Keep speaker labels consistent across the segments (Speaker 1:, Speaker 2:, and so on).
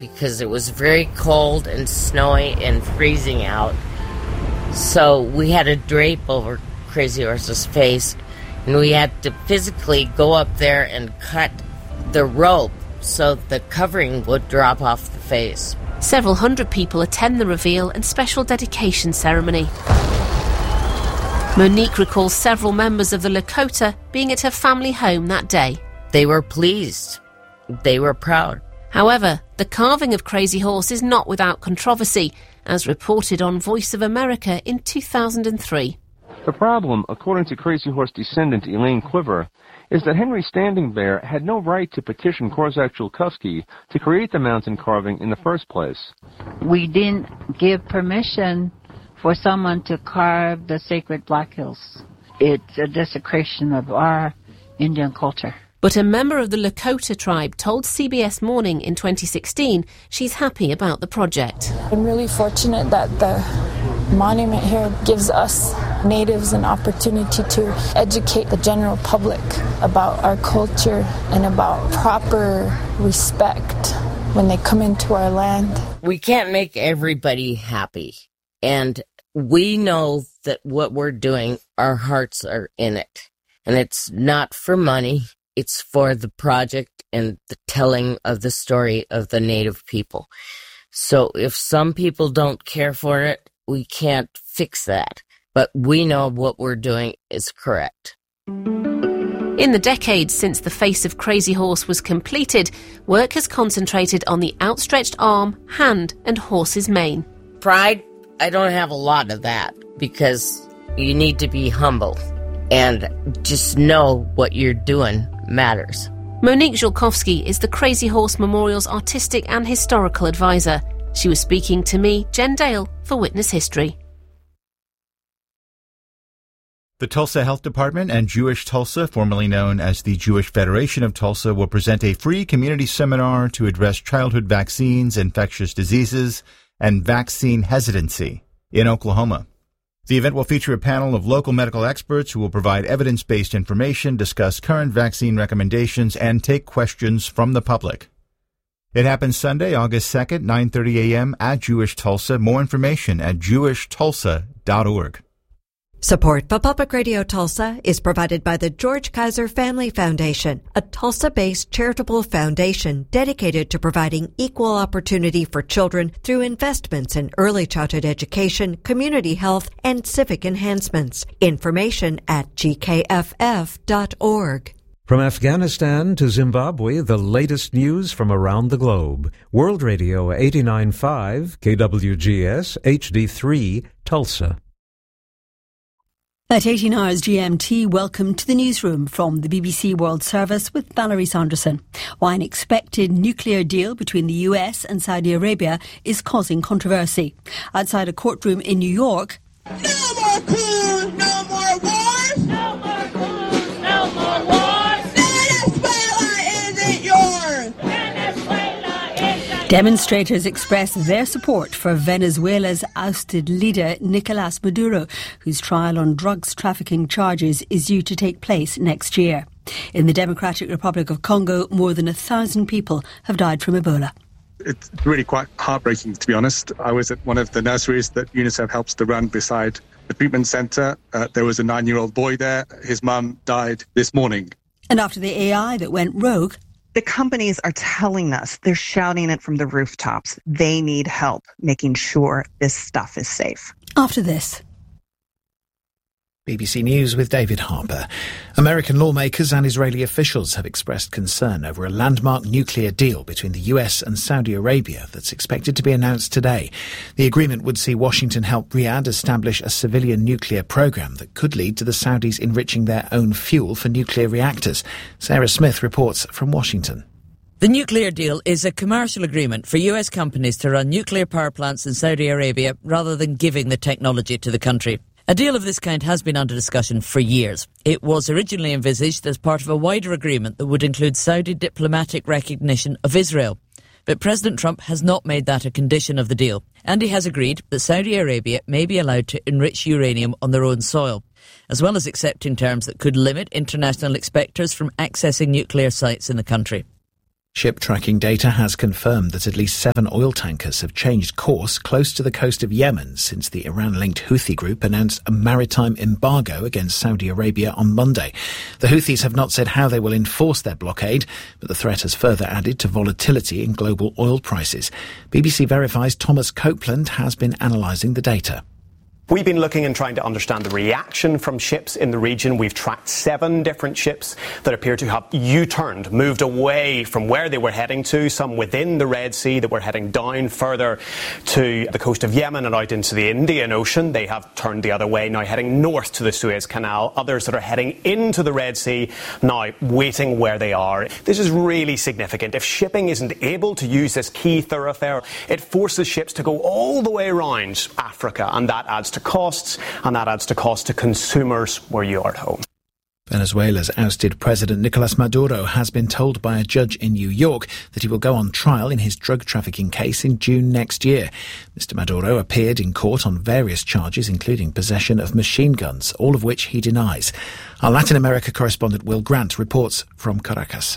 Speaker 1: because it was very cold and snowy and freezing out. So we had a drape over Crazy Horse's face, and we had to physically go up there and cut the rope so the covering would drop off the face.
Speaker 2: Several hundred people attend the reveal and special dedication ceremony. Monique recalls several members of the Lakota being at her family home that day.
Speaker 1: They were pleased. They were proud.
Speaker 2: However, the carving of Crazy Horse is not without controversy, as reported on Voice of America in 2003.
Speaker 3: The problem, according to Crazy Horse descendant Elaine Quiver, is that Henry Standing Bear had no right to petition Korczak-Chulkowski to create the mountain carving in the first place.
Speaker 4: We didn't give permission for someone to carve the sacred Black Hills. It's a desecration of our Indian culture.
Speaker 2: But a member of the Lakota tribe told CBS Morning in 2016 she's happy about the project.
Speaker 5: I'm really fortunate that the monument here gives us natives an opportunity to educate the general public about our culture and about proper respect when they come into our land.
Speaker 1: We can't make everybody happy, and we know that what we're doing, our hearts are in it. And it's not for money, it's for the project and the telling of the story of the Native people. So if some people don't care for it, we can't fix that. But we know what we're doing is correct.
Speaker 2: In the decades since the face of Crazy Horse was completed, work has concentrated on the outstretched arm, hand and horse's mane.
Speaker 1: Pride, I don't have a lot of that because you need to be humble and just know what you're doing matters.
Speaker 2: Monique Chulkowski is the Crazy Horse Memorial's artistic and historical advisor. She was speaking to me, Jen Dale, for Witness History.
Speaker 6: The Tulsa Health Department and Jewish Tulsa, formerly known as the Jewish Federation of Tulsa, will present a free community seminar to address childhood vaccines, infectious diseases, and vaccine hesitancy in Oklahoma. The event will feature a panel of local medical experts who will provide evidence-based information, discuss current vaccine recommendations, and take questions from the public. It happens Sunday, August 2nd, 9:30 a.m. at Jewish Tulsa. More information at jewishtulsa.org.
Speaker 7: Support for Public Radio Tulsa is provided by the George Kaiser Family Foundation, a Tulsa-based charitable foundation dedicated to providing equal opportunity for children through investments in early childhood education, community health, and civic enhancements. Information at gkff.org.
Speaker 8: From Afghanistan to Zimbabwe, the latest news from around the globe. World Radio 89.5, KWGS, HD3, Tulsa.
Speaker 9: At 18 hours GMT, welcome to the newsroom from the BBC World Service with Valerie Sanderson. Why an expected nuclear deal between the US and Saudi Arabia is causing controversy. Outside a courtroom in New York,
Speaker 10: no more coups, no more wars, no more coups, no more wars. Venezuela isn't yours. Venezuela isn't.
Speaker 9: Demonstrators express their support for Venezuela's ousted leader Nicolás Maduro, whose trial on drugs trafficking charges is due to take place next year. In the Democratic Republic of Congo, more than 1,000 people have died from Ebola.
Speaker 11: It's really quite heartbreaking, to be honest. I was at one of the nurseries that UNICEF helps to run beside the treatment centre. There was a 9-year-old boy there. His mum died this morning.
Speaker 9: And after the AI that went rogue,
Speaker 12: the companies are telling us, they're shouting it from the rooftops. They need help making sure this stuff is safe.
Speaker 9: After this.
Speaker 13: BBC News with David Harper. American lawmakers and Israeli officials have expressed concern over a landmark nuclear deal between the US and Saudi Arabia that's expected to be announced today. The agreement would see Washington help Riyadh establish a civilian nuclear program that could lead to the Saudis enriching their own fuel for nuclear reactors. Sarah Smith reports from Washington.
Speaker 14: The nuclear deal is a commercial agreement for US companies to run nuclear power plants in Saudi Arabia rather than giving the technology to the country. A deal of this kind has been under discussion for years. It was originally envisaged as part of a wider agreement that would include Saudi diplomatic recognition of Israel. But President Trump has not made that a condition of the deal, and he has agreed that Saudi Arabia may be allowed to enrich uranium on their own soil, as well as accepting terms that could limit international inspectors from accessing nuclear sites in the country.
Speaker 13: Ship tracking data has confirmed that at least 7 oil tankers have changed course close to the coast of Yemen since the Iran-linked Houthi group announced a maritime embargo against Saudi Arabia on Monday. The Houthis have not said how they will enforce their blockade, but the threat has further added to volatility in global oil prices. BBC Verify's Thomas Copeland has been analysing the data.
Speaker 15: We've been looking and trying to understand the reaction from ships in the region. We've tracked 7 different ships that appear to have U-turned, moved away from where they were heading to, some within the Red Sea that were heading down further to the coast of Yemen and out into the Indian Ocean. They have turned the other way, now heading north to the Suez Canal. Others that are heading into the Red Sea, now waiting where they are. This is really significant. If shipping isn't able to use this key thoroughfare, it forces ships to go all the way around Africa, and that adds to costs, and that adds to costs to consumers where you are at home.
Speaker 13: Venezuela's ousted President Nicolas Maduro has been told by a judge in New York that he will go on trial in his drug trafficking case in June next year. Mr. Maduro appeared in court on various charges, including possession of machine guns, all of which he denies. Our Latin America correspondent Will Grant reports from Caracas.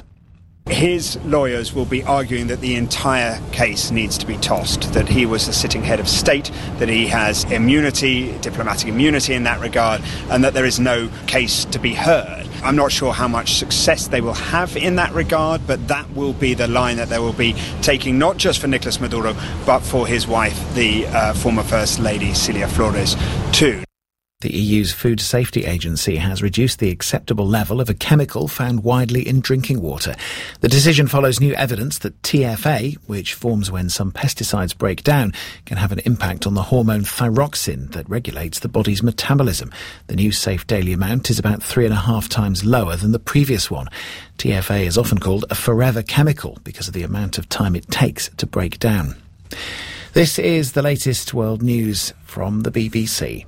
Speaker 16: His lawyers will be arguing that the entire case needs to be tossed, that he was the sitting head of state, that he has immunity, diplomatic immunity in that regard, and that there is no case to be heard. I'm not sure how much success they will have in that regard, but that will be the line that they will be taking, not just for Nicolas Maduro, but for his wife, the former First Lady Celia Flores, too.
Speaker 13: The EU's Food Safety Agency has reduced the acceptable level of a chemical found widely in drinking water. The decision follows new evidence that TFA, which forms when some pesticides break down, can have an impact on the hormone thyroxine that regulates the body's metabolism. The new safe daily amount is about 3.5 times lower than the previous one. TFA is often called a forever chemical because of the amount of time it takes to break down. This is the latest world news from the BBC.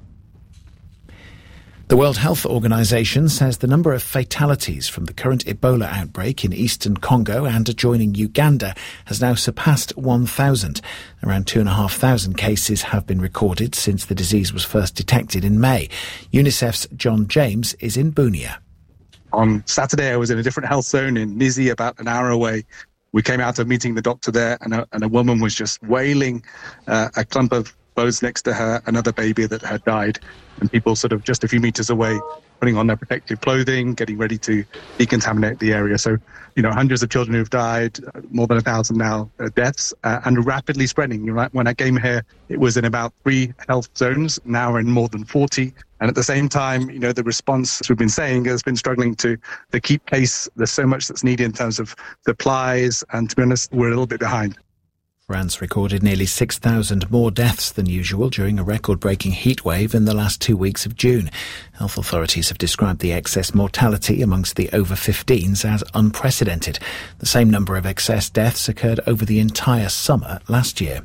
Speaker 13: The World Health Organization says the number of fatalities from the current Ebola outbreak in eastern Congo and adjoining Uganda has now surpassed 1,000. Around 2,500 cases have been recorded since the disease was first detected in May. UNICEF's John James is in Bunia.
Speaker 11: On Saturday, I was in a different health zone in Nizi, about an hour away. We came out of meeting the doctor there, and a woman was just wailing a clump of clothes next to her, another baby that had died, and people sort of just a few meters away putting on their protective clothing, getting ready to decontaminate the area. So, hundreds of children who've died, more than 1,000 now deaths, and rapidly spreading. You're right. When I came here, it was in about 3 health zones. Now we're in more than 40. And at the same time, the response, as we've been saying, has been struggling to keep pace. There's so much that's needed in terms of supplies, and to be honest, we're a little bit behind.
Speaker 13: France recorded nearly 6,000 more deaths than usual during a record-breaking heatwave in the last 2 weeks of June. Health authorities have described the excess mortality amongst the over-15s as unprecedented. The same number of excess deaths occurred over the entire summer last year.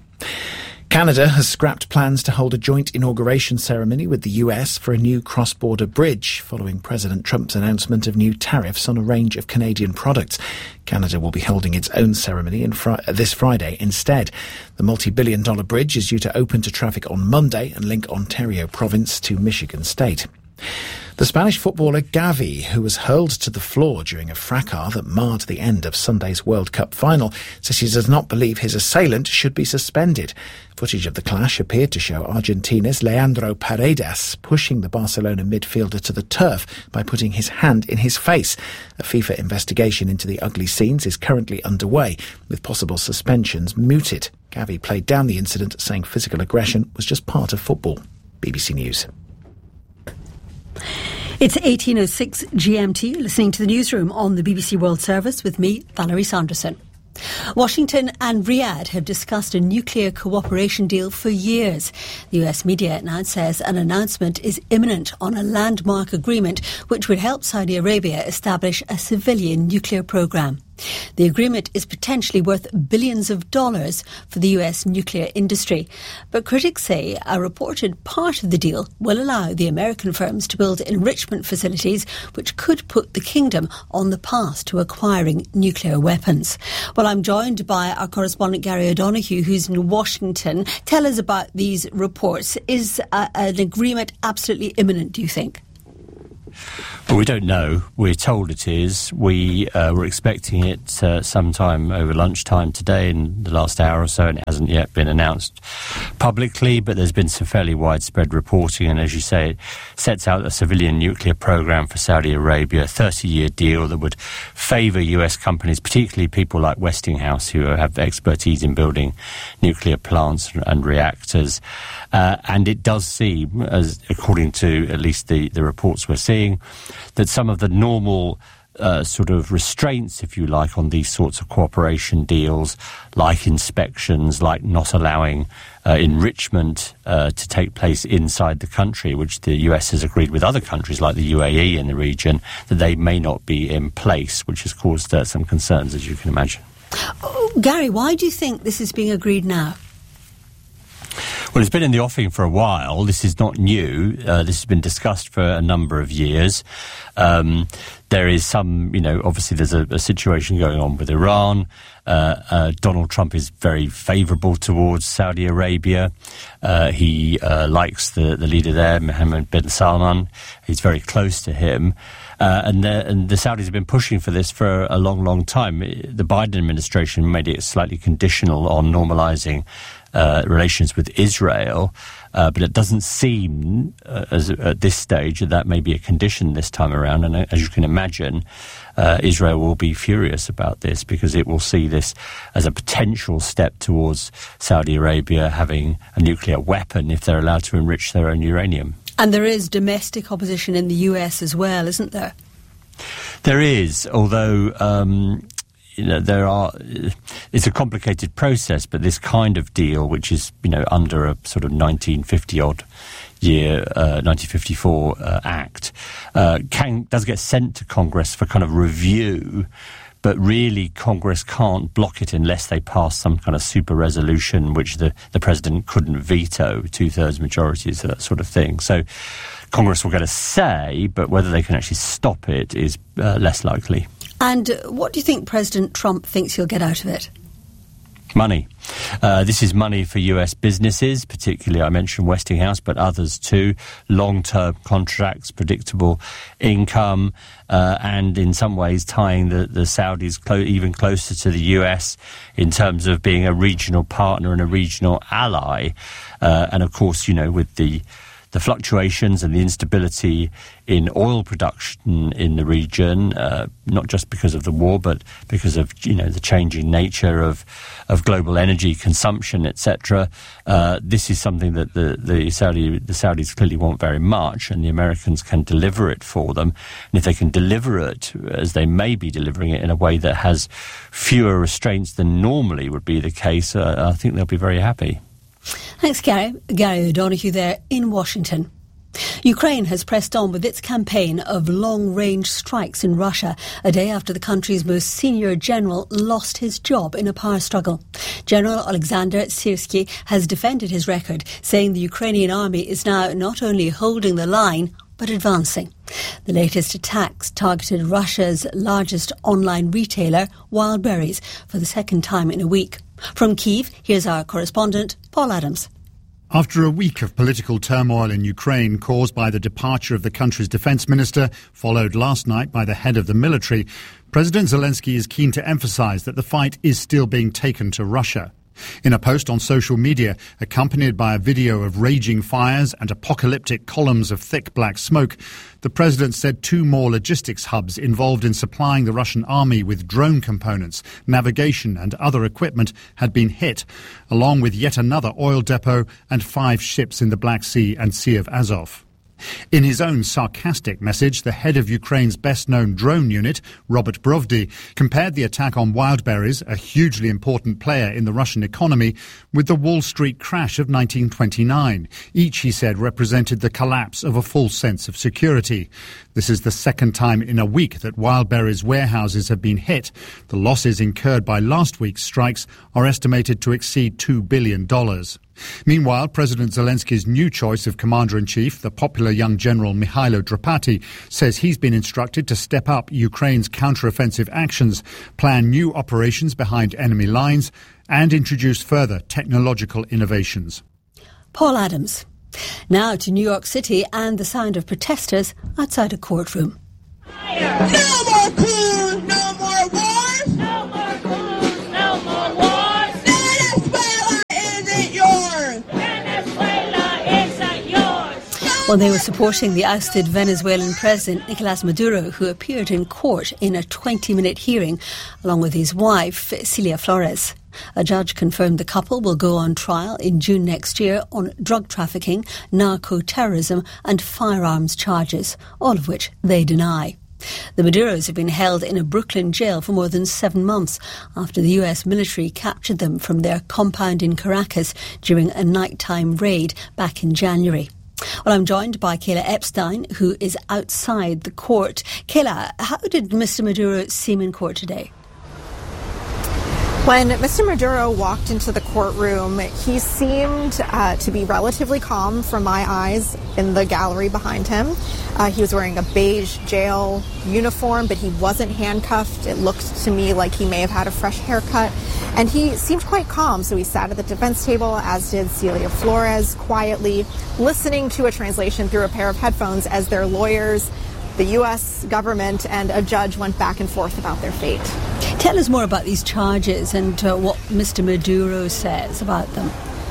Speaker 13: Canada has scrapped plans to hold a joint inauguration ceremony with the US for a new cross-border bridge following President Trump's announcement of new tariffs on a range of Canadian products. Canada will be holding its own ceremony this Friday instead. The multi-billion-dollar bridge is due to open to traffic on Monday and link Ontario province to Michigan state. The Spanish footballer Gavi, who was hurled to the floor during a fracas that marred the end of Sunday's World Cup final, says he does not believe his assailant should be suspended. Footage of the clash appeared to show Argentina's Leandro Paredes pushing the Barcelona midfielder to the turf by putting his hand in his face. A FIFA investigation into the ugly scenes is currently underway, with possible suspensions mooted. Gavi played down the incident, saying physical aggression was just part of football. BBC News.
Speaker 9: It's 18:06 GMT, listening to the newsroom on the BBC World Service with me, Valerie Sanderson. Washington and Riyadh have discussed a nuclear cooperation deal for years. The US media now says an announcement is imminent on a landmark agreement which would help Saudi Arabia establish a civilian nuclear program. The agreement is potentially worth billions of dollars for the US nuclear industry. But critics say a reported part of the deal will allow the American firms to build enrichment facilities which could put the kingdom on the path to acquiring nuclear weapons. Well, I'm joined by our correspondent Gary O'Donoghue, who's in Washington. Tell us about these reports. Is an agreement absolutely imminent, do you think?
Speaker 17: Well, we don't know. We're told it is. We were expecting it sometime over lunchtime today in the last hour or so, and it hasn't yet been announced publicly, but there's been some fairly widespread reporting, and as you say, it sets out a civilian nuclear program for Saudi Arabia, a 30-year deal that would favour US companies, particularly people like Westinghouse, who have expertise in building nuclear plants and reactors. And it does seem, as according to at least the reports we're seeing, that some of the normal sort of restraints, if you like, on these sorts of cooperation deals, like inspections, like not allowing enrichment to take place inside the country, which the US has agreed with other countries like the UAE in the region, that they may not be in place, which has caused some concerns, as you can imagine.
Speaker 9: Oh, Gary, why do you think this is being agreed now?
Speaker 17: Well, it's been in the offing for a while. This is not new. This has been discussed for a number of years. There is some, obviously there's a situation going on with Iran. Donald Trump is very favourable towards Saudi Arabia. He likes the leader there, Mohammed bin Salman. He's very close to him. And the Saudis have been pushing for this for a long, long time. The Biden administration made it slightly conditional on normalising relations with Israel, but it doesn't seem at this stage that may be a condition this time around. And as you can imagine, Israel will be furious about this because it will see this as a potential step towards Saudi Arabia having a nuclear weapon if they're allowed to enrich their own uranium.
Speaker 9: And there is domestic opposition in the US as well, isn't there?
Speaker 17: There is, although it's a complicated process, but this kind of deal, which is, under a sort of 1954 act, does get sent to Congress for kind of review, but really Congress can't block it unless they pass some kind of super resolution, which the president couldn't veto, 2/3 majorities, that sort of thing. So Congress will get a say, but whether they can actually stop it is less likely.
Speaker 9: And what do you think President Trump thinks he'll get out of it?
Speaker 17: Money. This is money for US businesses, particularly I mentioned Westinghouse, but others too. Long-term contracts, predictable income, and in some ways tying the Saudis even closer to the US in terms of being a regional partner and a regional ally. And of course, with the fluctuations and the instability in oil production in the region, not just because of the war, but because of the changing nature of global energy consumption, etc. This is something that the Saudis clearly want very much, and the Americans can deliver it for them. And if they can deliver it, as they may be delivering it, in a way that has fewer restraints than normally would be the case, I think they'll be very happy.
Speaker 9: Thanks, Gary. Gary O'Donoghue there in Washington. Ukraine has pressed on with its campaign of long-range strikes in Russia, a day after the country's most senior general lost his job in a power struggle. General Alexander Syrsky has defended his record, saying the Ukrainian army is now not only holding the line, but advancing. The latest attacks targeted Russia's largest online retailer, Wildberries, for the second time in a week. From Kyiv, here's our correspondent, Paul Adams.
Speaker 18: After a week of political turmoil in Ukraine caused by the departure of the country's defence minister, followed last night by the head of the military, President Zelensky is keen to emphasise that the fight is still being taken to Russia. In a post on social media, accompanied by a video of raging fires and apocalyptic columns of thick black smoke, the president said 2 more logistics hubs involved in supplying the Russian army with drone components, navigation and other equipment had been hit, along with yet another oil depot and 5 ships in the Black Sea and Sea of Azov. In his own sarcastic message, the head of Ukraine's best-known drone unit, Robert Brovdy, compared the attack on Wildberries, a hugely important player in the Russian economy, with the Wall Street crash of 1929. Each, he said, represented the collapse of a false sense of security. This is the second time in a week that Wildberries warehouses have been hit. The losses incurred by last week's strikes are estimated to exceed $2 billion. Meanwhile, President Zelensky's new choice of commander-in-chief, the popular young general Mihailo Drapati, says he's been instructed to step up Ukraine's counter-offensive actions, plan new operations behind enemy lines, and introduce further technological innovations.
Speaker 9: Paul Adams. Now to New York City and the sound of protesters outside a courtroom.
Speaker 10: No more coups, no more wars. No more coups, no more wars. Venezuela isn't yours. Venezuela isn't yours.
Speaker 9: Well, they were supporting the ousted Venezuelan President Nicolas Maduro, who appeared in court in a 20-minute hearing, along with his wife, Celia Flores. A judge confirmed the couple will go on trial in June next year on drug trafficking, narco-terrorism and firearms charges, all of which they deny. The Maduros have been held in a Brooklyn jail for more than 7 months after the US military captured them from their compound in Caracas during a nighttime raid back in January. Well, I'm joined by Kayla Epstein, who is outside the court. Kayla, how did Mr. Maduro seem in court today?
Speaker 19: When Mr. Maduro walked into the courtroom, he seemed to be relatively calm from my eyes in the gallery behind him. He was wearing a beige jail uniform, but he wasn't handcuffed. It looked to me like he may have had a fresh haircut. And he seemed quite calm, so he sat at the defense table, as did Celia Flores, quietly listening to a translation through a pair of headphones as their lawyers, the U.S. government, and a judge went back and forth about their fate.
Speaker 9: Tell us more about these charges and what Mr. Maduro says about them.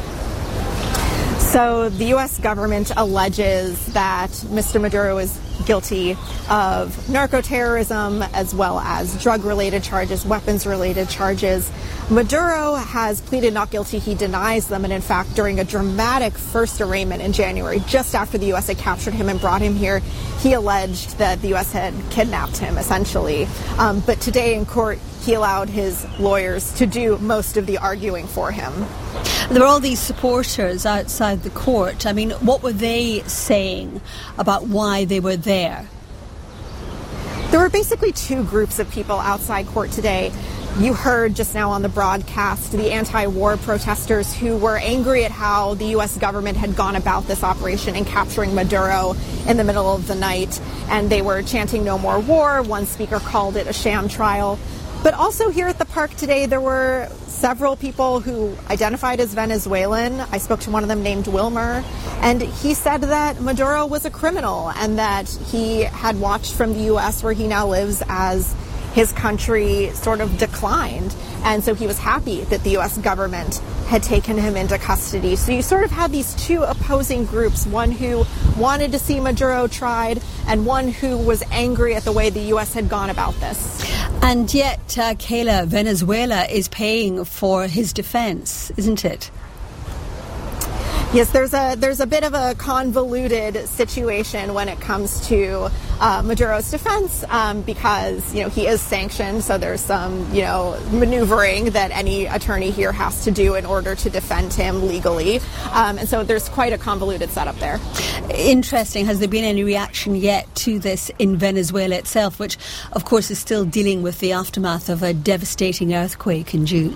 Speaker 19: So the U.S. government alleges that Mr. Maduro is guilty of narco-terrorism as well as drug-related charges, weapons-related charges. Maduro has pleaded not guilty. He denies them. And in fact, during a dramatic first arraignment in January, just after the U.S. had captured him and brought him here, he alleged that the U.S. had kidnapped him, essentially. But today in court, he allowed his lawyers to do most of the arguing for him.
Speaker 9: There were all these supporters outside the court. I mean, what were they saying about why they were there?
Speaker 19: There were basically two groups of people outside court today. You heard just now on the broadcast the anti-war protesters who were angry at how the U.S. government had gone about this operation in capturing Maduro in the middle of the night. And they were chanting no more war. One speaker called it a sham trial. But also here at the park today, there were several people who identified as Venezuelan. I spoke to one of them named Wilmer, and he said that Maduro was a criminal and that he had watched from the U.S. where he now lives as his country sort of declined. And so he was happy that the U.S. government had taken him into custody. So you sort of had these two opposing groups, one who wanted to see Maduro tried and one who was angry at the way the U.S. had gone about this.
Speaker 9: And yet, Kayla, Venezuela is paying for his defense, isn't it?
Speaker 19: Yes, there's a bit of a convoluted situation when it comes to Maduro's defense because, he is sanctioned. So there's some, maneuvering that any attorney here has to do in order to defend him legally. And so there's quite a convoluted setup there.
Speaker 9: Interesting. Has there been any reaction yet to this in Venezuela itself, which, of course, is still dealing with the aftermath of a devastating earthquake in June?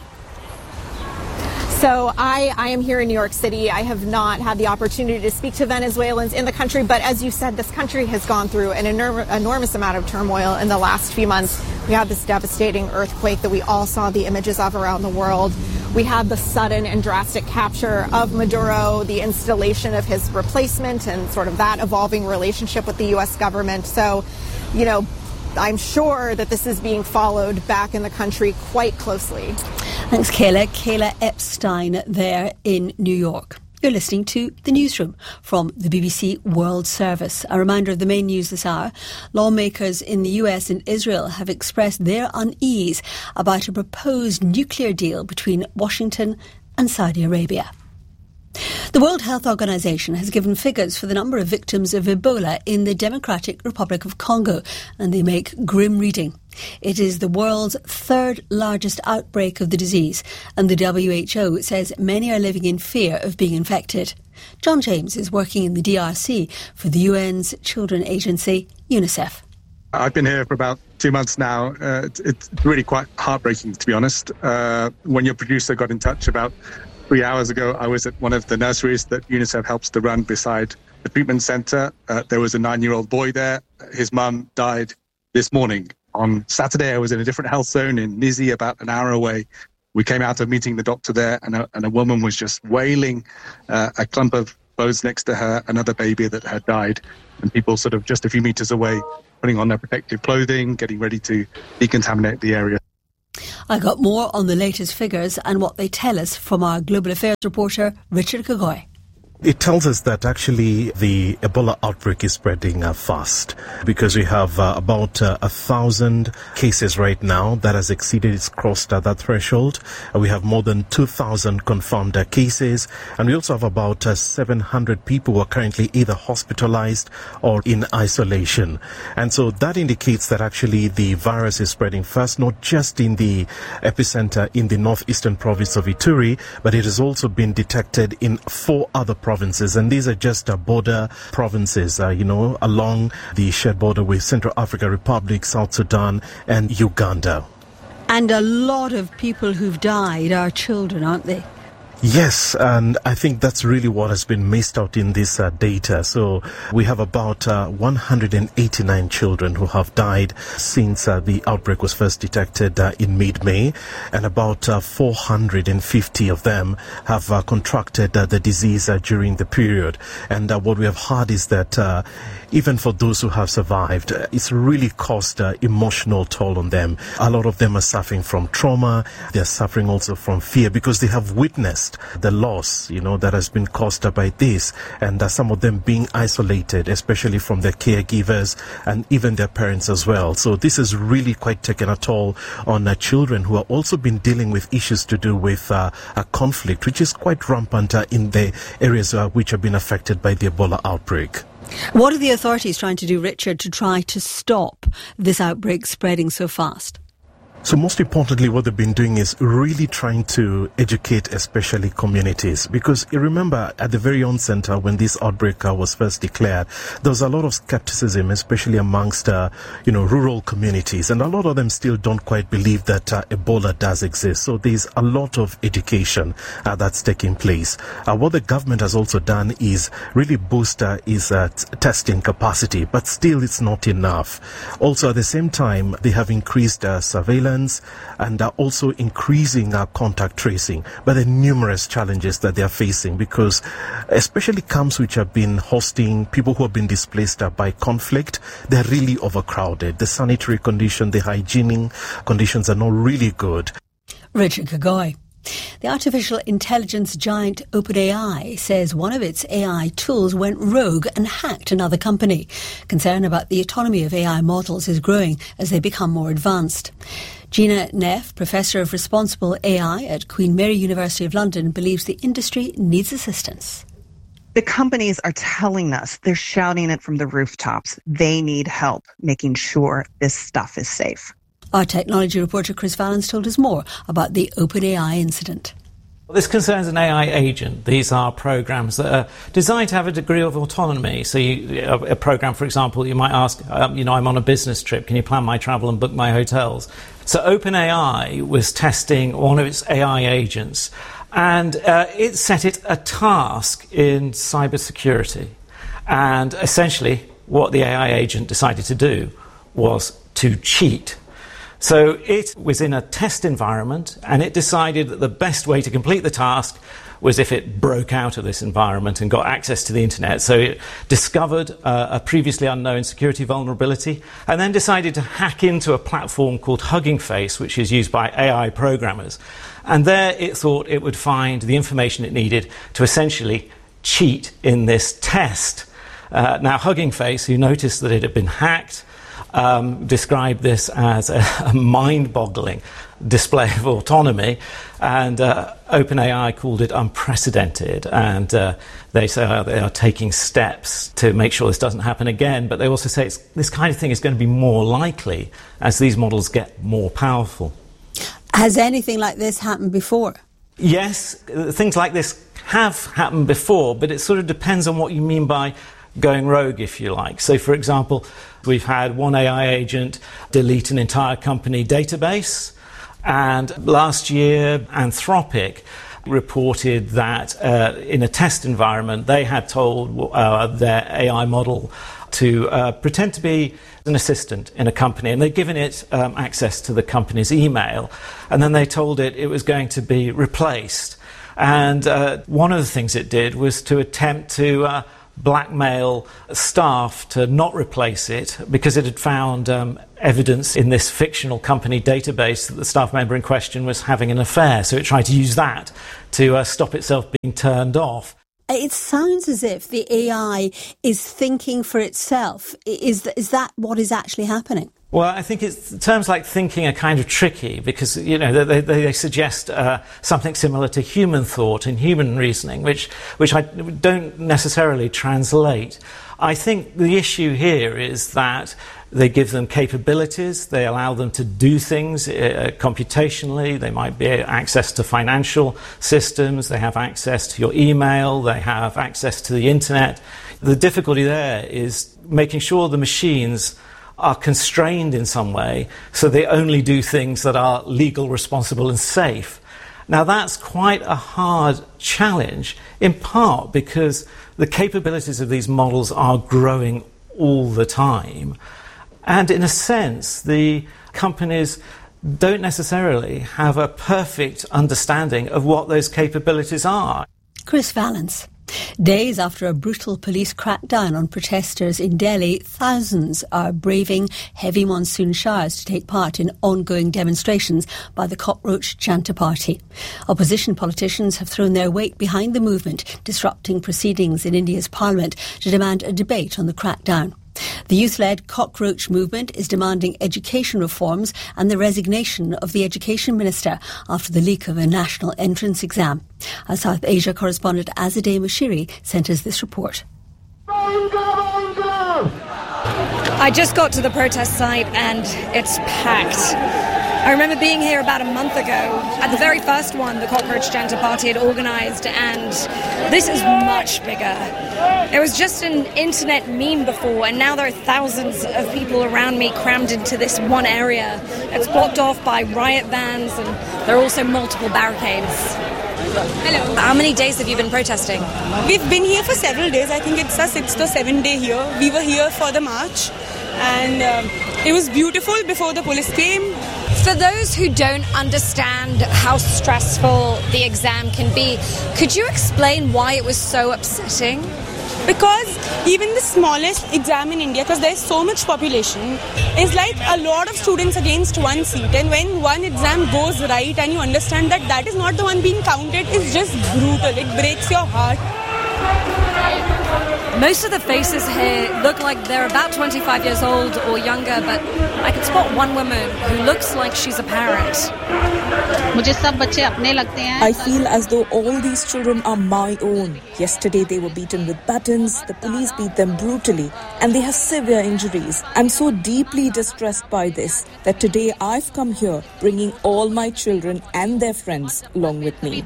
Speaker 19: So I am here in New York City. I have not had the opportunity to speak to Venezuelans in the country, but as you said, this country has gone through an enormous amount of turmoil in the last few months. We had this devastating earthquake that we all saw the images of around the world. We had the sudden and drastic capture of Maduro, the installation of his replacement, and sort of that evolving relationship with the U.S. government. So, I'm sure that this is being followed back in the country quite closely.
Speaker 9: Thanks, Kayla. Kayla Epstein there in New York. You're listening to The Newsroom from the BBC World Service. A reminder of the main news this hour. Lawmakers in the US and Israel have expressed their unease about a proposed nuclear deal between Washington and Saudi Arabia. The World Health Organization has given figures for the number of victims of Ebola in the Democratic Republic of Congo, and they make grim reading. It is the world's third largest outbreak of the disease, and the WHO says many are living in fear of being infected. John James is working in the DRC for the UN's children agency, UNICEF.
Speaker 11: I've been here for about 2 months now. It's really quite heartbreaking, to be honest. When your producer got in touch about 3 hours ago, I was at one of the nurseries that UNICEF helps to run beside the treatment centre. There was a 9-year-old boy there. His mum died this morning. On Saturday, I was in a different health zone in Nizi, about an hour away. We came out of meeting the doctor there, and a woman was just wailing a clump of clothes next to her, another baby that had died. And people sort of just a few meters away putting on their protective clothing, getting ready to decontaminate the area.
Speaker 9: I got more on the latest figures and what they tell us from our Global Affairs reporter, Richard Kagoy.
Speaker 20: It tells us that actually the Ebola outbreak is spreading fast because we have about 1,000 cases right now that has exceeded, it's crossed that threshold. We have more than 2,000 confirmed cases, and we also have about 700 people who are currently either hospitalized or in isolation. And so that indicates that actually the virus is spreading fast, not just in the epicenter in the northeastern province of Ituri, but it has also been detected in 4 other provinces, and these are just border provinces, along the shared border with Central African Republic, South Sudan, and Uganda.
Speaker 9: And a lot of people who've died are children, aren't they?
Speaker 20: Yes, and I think that's really what has been missed out in this data. So we have about 189 children who have died since the outbreak was first detected in mid-May, and about 450 of them have contracted the disease during the period. And what we have heard is that even for those who have survived, it's really caused emotional toll on them. A lot of them are suffering from trauma. They're suffering also from fear because they have witnessed the loss, that has been caused by this, and some of them being isolated, especially from their caregivers and even their parents as well. So this has really quite taken a toll on children who have also been dealing with issues to do with a conflict, which is quite rampant in the areas which have been affected by the Ebola outbreak.
Speaker 9: What are the authorities trying to do, Richard, to try to stop this outbreak spreading so fast?
Speaker 20: So most importantly, what they've been doing is really trying to educate, especially communities. Because you remember at the very onset, when this outbreak was first declared, there was a lot of skepticism, especially amongst, rural communities. And a lot of them still don't quite believe that Ebola does exist. So there's a lot of education that's taking place. What the government has also done is really boost its testing capacity, but still it's not enough. Also, at the same time, they have increased surveillance and are also increasing our contact tracing. But there are numerous challenges that they are facing because especially camps which have been hosting people who have been displaced by conflict, they're really overcrowded. The sanitary condition, the hygienic conditions are not really good.
Speaker 9: Richard Kagoy. The artificial intelligence giant OpenAI says one of its AI tools went rogue and hacked another company. Concern about the autonomy of AI models is growing as they become more advanced. Gina Neff, Professor of Responsible AI at Queen Mary University of London, believes the industry needs assistance.
Speaker 12: The companies are telling us, they're shouting it from the rooftops. They need help making sure this stuff is safe.
Speaker 9: Our technology reporter Chris Valens told us more about the OpenAI incident.
Speaker 21: Well, this concerns an AI agent. These are programs that are designed to have a degree of autonomy. So a program, for example, you might ask, I'm on a business trip, can you plan my travel and book my hotels? So OpenAI was testing one of its AI agents, and it set it a task in cybersecurity. And essentially what the AI agent decided to do was to cheat. So it was in a test environment, and it decided that the best way to complete the task was if it broke out of this environment and got access to the internet. So it discovered a previously unknown security vulnerability and then decided to hack into a platform called Hugging Face, which is used by AI programmers. And there it thought it would find the information it needed to essentially cheat in this test. Now Hugging Face, who noticed that it had been hacked, described this as a mind-boggling display of autonomy, and OpenAI called it unprecedented, and they say they are taking steps to make sure this doesn't happen again, but they also say this kind of thing is going to be more likely as these models get more powerful.
Speaker 9: Has anything like this happened before?
Speaker 21: Yes, things like this have happened before, but it sort of depends on what you mean by going rogue, if you like. So, for example, we've had one AI agent delete an entire company database, and last year Anthropic reported that in a test environment they had told their AI model to pretend to be an assistant in a company, and they'd given it access to the company's email, and then they told it was going to be replaced. And one of the things it did was to attempt to blackmail staff to not replace it because it had found evidence in this fictional company database that the staff member in question was having an affair. So it tried to use that to stop itself being turned off.
Speaker 9: It sounds as if the AI is thinking for itself. Is that what is actually happening?
Speaker 21: Well, I think terms like thinking are kind of tricky because, they suggest something similar to human thought and human reasoning, which I don't necessarily translate. I think the issue here is that they give them capabilities, they allow them to do things computationally, they might be access to financial systems, they have access to your email, they have access to the internet. The difficulty there is making sure the machines are constrained in some way so they only do things that are legal, responsible and safe. Now that's quite a hard challenge, in part because the capabilities of these models are growing all the time. And in a sense, the companies don't necessarily have a perfect understanding of what those capabilities are.
Speaker 9: Chris Vallance. Days after a brutal police crackdown on protesters in Delhi, thousands are braving heavy monsoon showers to take part in ongoing demonstrations by the Cockroach Janta Party. Opposition politicians have thrown their weight behind the movement, disrupting proceedings in India's parliament to demand a debate on the crackdown. The youth-led Cockroach movement is demanding education reforms and the resignation of the education minister after the leak of a national entrance exam. Our South Asia correspondent Azadeh Mashiri sent us this report.
Speaker 3: I just got to the protest site and it's packed. I remember being here about a month ago at the very first one the Cockroach Janta Party had organised, and this is much bigger. It was just an internet meme before, and now there are thousands of people around me crammed into this one area. It's blocked off by riot vans, and there are also multiple barricades. Hello. How many days have you been protesting?
Speaker 22: We've been here for several days. I think it's our 6th or 7th day here. We were here for the march, and it was beautiful before the police came.
Speaker 3: For those who don't understand how stressful the exam can be, could you explain why it was so upsetting?
Speaker 22: Because even the smallest exam in India, because there's so much population, is like a lot of students against one seat. And when one exam goes right and you understand that that is not the one being counted, it's just brutal. It breaks your heart.
Speaker 3: Most of the faces here look like they're about 25 years old or younger, but I can spot one woman who looks like she's a parent.
Speaker 23: I feel as though all these children are my own. Yesterday they were beaten with batons, the police beat them brutally, and they have severe injuries. I'm so deeply distressed by this that today I've come here bringing all my children and their friends along with me.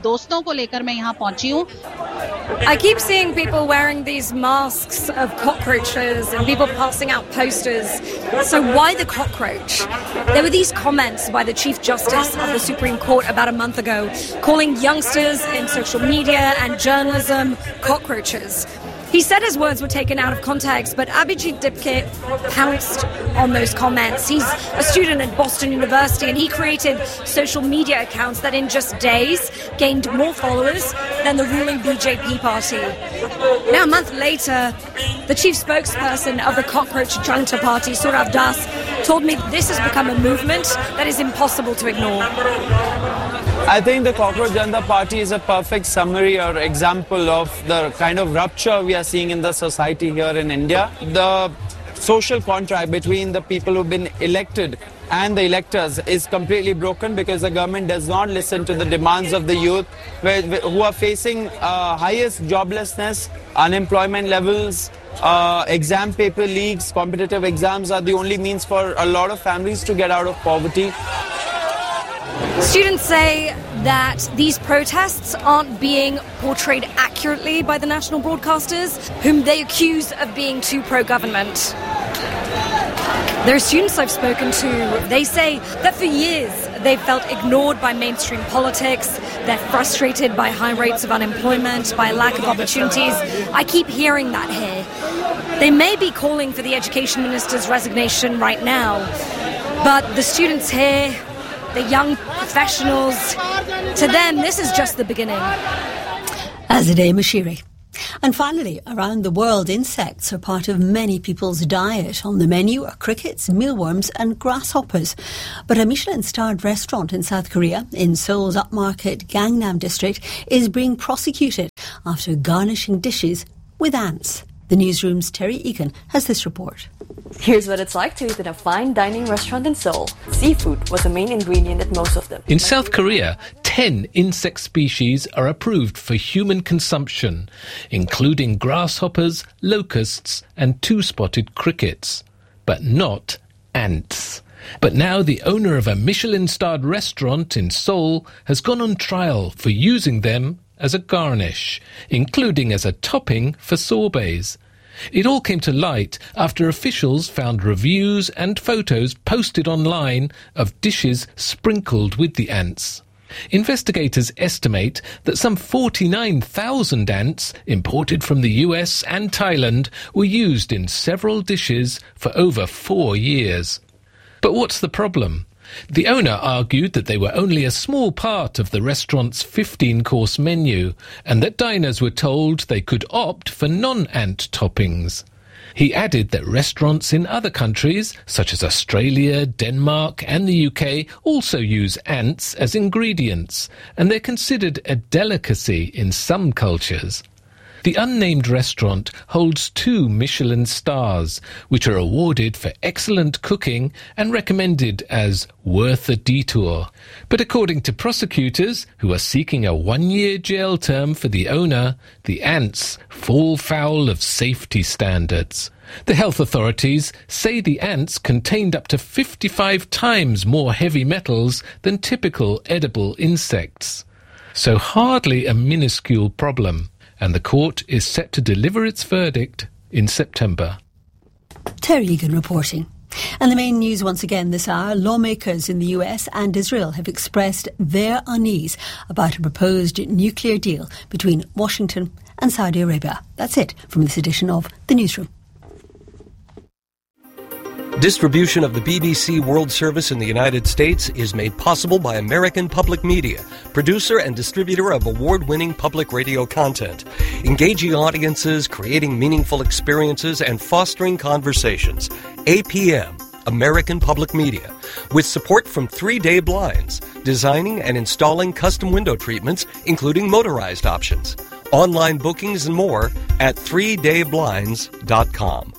Speaker 3: I keep seeing people wearing these masks of cockroaches and people passing out posters. So why the cockroach? There were these comments by the Chief Justice of the Supreme Court about a month ago, calling youngsters in social media and journalism cockroaches. He said his words were taken out of context, but Abhijit Dipke pounced on those comments. He's a student at Boston University, and he created social media accounts that in just days gained more followers than the ruling BJP party. Now, a month later, the chief spokesperson of the Cockroach Janta Party, Saurav Das, told me this has become a movement that is impossible to ignore.
Speaker 24: I think the Cockroach Janta Party is a perfect summary or example of the kind of rupture we are seeing in the society here in India. The social contract between the people who've been elected and the electors is completely broken because the government does not listen to the demands of the youth who are facing highest joblessness, unemployment levels, exam paper leaks. Competitive exams are the only means for a lot of families to get out of poverty.
Speaker 3: Students say that these protests aren't being portrayed accurately by the national broadcasters, whom they accuse of being too pro-government. There are students I've spoken to. They say that for years they've felt ignored by mainstream politics. They're frustrated by high rates of unemployment, by a lack of opportunities. I keep hearing that here. They may be calling for the education minister's resignation right now, but the students here, the young professionals, to them this is just the beginning.
Speaker 9: Azadeh Mashiri. And finally, around the world, insects are part of many people's diet. On the menu are crickets, mealworms and grasshoppers. But a Michelin-starred restaurant in South Korea, in Seoul's upmarket Gangnam district, is being prosecuted after garnishing dishes with ants. The newsroom's Terry Egan has this report.
Speaker 1: Here's what it's like to eat in a fine dining restaurant in Seoul. Seafood was the main ingredient at most of them.
Speaker 2: In South Korea, 10 insect species are approved for human consumption, including grasshoppers, locusts and two-spotted crickets, but not ants. But now the owner of a Michelin-starred restaurant in Seoul has gone on trial for using them as a garnish, including as a topping for sorbets. It all came to light after officials found reviews and photos posted online of dishes sprinkled with the ants. Investigators estimate that some 49,000 ants imported from the US and Thailand were used in several dishes for over 4 years. But what's the problem? The owner argued that they were only a small part of the restaurant's 15-course menu and that diners were told they could opt for non-ant toppings. He added that restaurants in other countries, such as Australia, Denmark and the UK, also use ants as ingredients, and they're considered a delicacy in some cultures. The unnamed restaurant holds 2 Michelin stars, which are awarded for excellent cooking and recommended as worth a detour. But according to prosecutors, who are seeking a 1-year jail term for the owner, the ants fall foul of safety standards. The health authorities say the ants contained up to 55 times more heavy metals than typical edible insects. So hardly a minuscule problem. And the court is set to deliver its verdict in September.
Speaker 9: Terry Egan reporting. And the main news once again this hour, lawmakers in the US and Israel have expressed their unease about a proposed nuclear deal between Washington and Saudi Arabia. That's it from this edition of The Newsroom.
Speaker 4: Distribution of the BBC World Service in the United States is made possible by American Public Media, producer and distributor of award-winning public radio content, engaging audiences, creating meaningful experiences, and fostering conversations. APM, American Public Media, with support from 3 Day Blinds, designing and installing custom window treatments, including motorized options. Online bookings and more at 3dayblinds.com.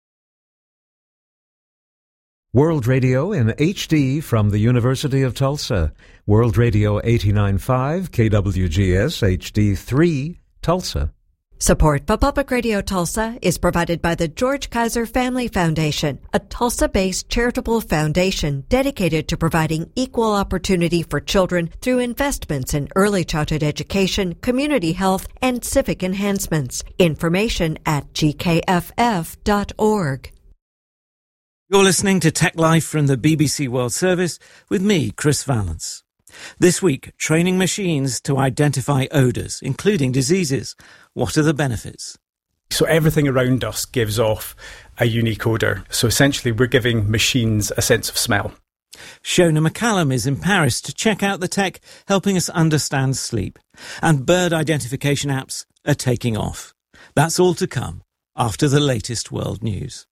Speaker 8: World Radio in HD from the University of Tulsa. World Radio 89.5 KWGS HD3 Tulsa.
Speaker 7: Support for Public Radio Tulsa is provided by the George Kaiser Family Foundation, a Tulsa-based charitable foundation dedicated to providing equal opportunity for children through investments in early childhood education, community health, and civic enhancements. Information at gkff.org.
Speaker 21: You're listening to Tech Life from the BBC World Service with me, Chris Valance. This week, training machines to identify odours, including diseases. What are the benefits?
Speaker 5: So everything around us gives off a unique odour. So essentially, we're giving machines a sense of smell.
Speaker 21: Shona McCallum is in Paris to check out the tech helping us understand sleep. And bird identification apps are taking off. That's all to come after the latest world news.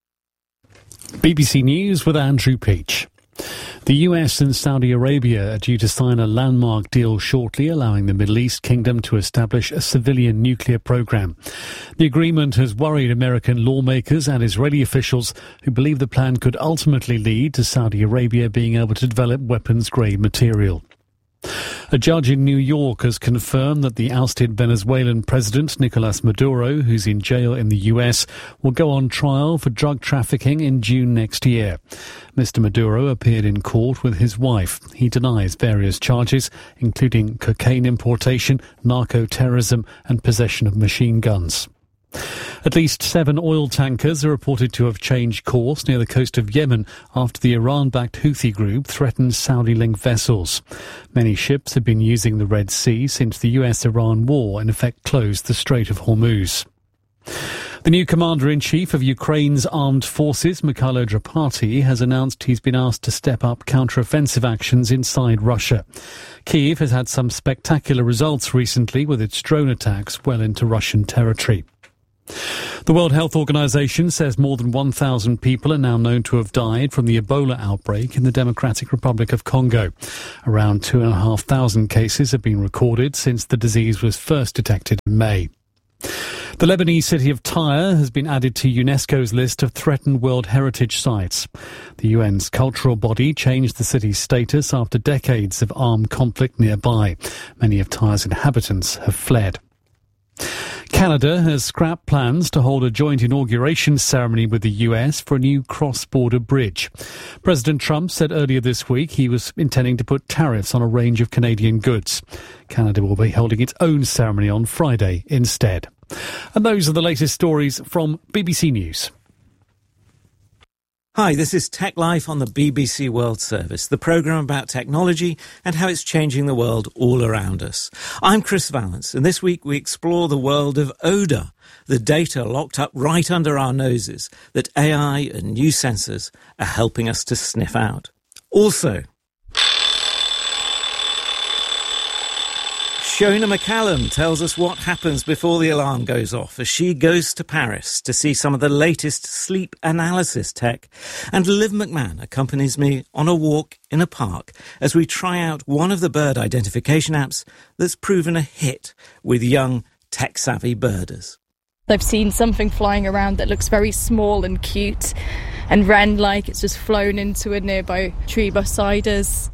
Speaker 25: BBC News with Andrew Peach. The US and Saudi Arabia are due to sign a landmark deal shortly, allowing the Middle East kingdom to establish a civilian nuclear program. The agreement has worried American lawmakers and Israeli officials who believe the plan could ultimately lead to Saudi Arabia being able to develop weapons-grade material. A judge in New York has confirmed that the ousted Venezuelan president, Nicolas Maduro, who's in jail in the US, will go on trial for drug trafficking in June next year. Mr. Maduro appeared in court with his wife. He denies various charges, including cocaine importation, narco-terrorism and possession of machine guns. At least 7 oil tankers are reported to have changed course near the coast of Yemen after the Iran-backed Houthi group threatened Saudi-linked vessels. Many ships have been using the Red Sea since the US-Iran war in effect closed the Strait of Hormuz. The new commander-in-chief of Ukraine's armed forces, Mikhailo Drapati, has announced he's been asked to step up counter-offensive actions inside Russia. Kyiv has had some spectacular results recently with its drone attacks well into Russian territory. The World Health Organization says more than 1,000 people are now known to have died from the Ebola outbreak in the Democratic Republic of Congo. Around 2,500 cases have been recorded since the disease was first detected in May. The Lebanese city of Tyre has been added to UNESCO's list of threatened World Heritage Sites. The UN's cultural body changed the city's status after decades of armed conflict nearby. Many of Tyre's inhabitants have fled. Canada has scrapped plans to hold a joint inauguration ceremony with the US for a new cross-border bridge. President Trump said earlier this week he was intending to put tariffs on a range of Canadian goods. Canada will be holding its own ceremony on Friday instead. And those are the latest stories from BBC News.
Speaker 21: Hi, this is Tech Life on the BBC World Service, the programme about technology and how it's changing the world all around us. I'm Chris Vallance, and this week we explore the world of odour, the data locked up right under our noses that AI and new sensors are helping us to sniff out. Also, Shona McCallum tells us what happens before the alarm goes off as she goes to Paris to see some of the latest sleep analysis tech. And Liv McMahon accompanies me on a walk in a park as we try out one of the bird identification apps that's proven a hit with young tech-savvy birders.
Speaker 6: I've seen something flying around that looks very small and cute and wren-like. It's just flown into a nearby tree beside us.